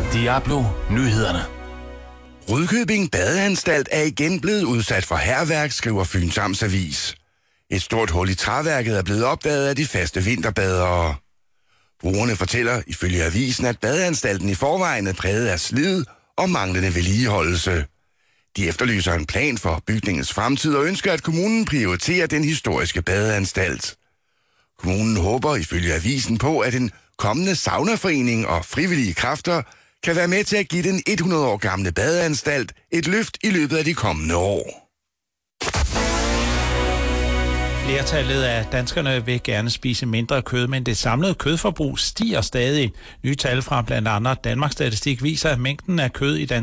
Diablo Nyhederne. Rudkøbing Badeanstalt er igen blevet udsat for hærværk, skriver Fyns Amtsavis. Et stort hul i træværket er blevet opdaget af de faste vinterbadere. Brugerne fortæller ifølge avisen, at badeanstalten i forvejen er præget af slid og manglende vedligeholdelse. De efterlyser en plan for bygningens fremtid og ønsker, at kommunen prioriterer den historiske badeanstalt. Kommunen håber ifølge avisen på, at en kommende saunaforening og frivillige kræfter kan være med til at give den 100 år gamle badeanstalt et løft i løbet af de kommende år. Flertallet af danskerne vil gerne spise mindre kød, men det samlede kødforbrug stiger stadig. Nye tal fra blandt andet Danmarks Statistik viser, at mængden af kød i